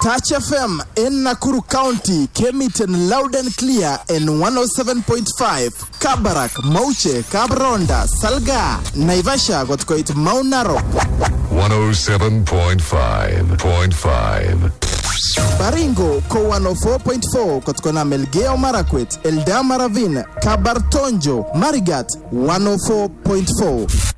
Touch FM in Nakuru County came it in loud and clear in 107.5. Kabarak, Mauche, Kabronda, Salga, Naivasha got it Mount Narok. 107.5. Baringo ko 104.4 kotkona Melgeo Marakwet, Eldama Ravine, Kabartonjo, Marigat 104.4.